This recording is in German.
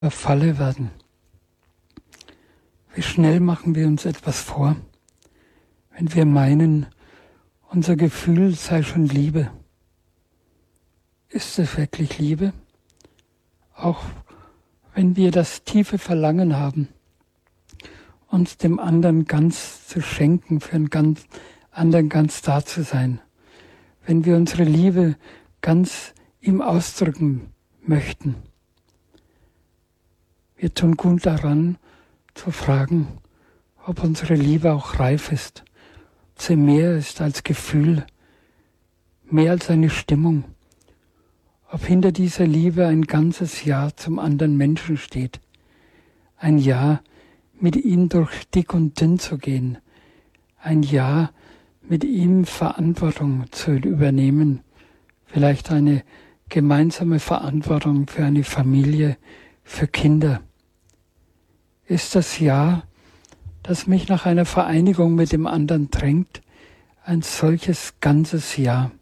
Falle werden. Wie schnell machen wir uns etwas vor, wenn wir meinen, unser Gefühl sei schon Liebe. Ist es wirklich Liebe? Auch wenn wir das tiefe Verlangen haben, uns dem anderen ganz zu schenken, für den anderen ganz da zu sein. Wenn wir unsere Liebe ganz ihm ausdrücken möchten. Wir tun gut daran, zu fragen, ob unsere Liebe auch reif ist, ob sie mehr ist als Gefühl, mehr als eine Stimmung, ob hinter dieser Liebe ein ganzes Ja zum anderen Menschen steht, ein Ja, mit ihm durch dick und dünn zu gehen, ein Ja, mit ihm Verantwortung zu übernehmen, vielleicht eine gemeinsame Verantwortung für eine Familie, für Kinder. Ist das Ja, das mich nach einer Vereinigung mit dem anderen drängt, ein solches ganzes Ja?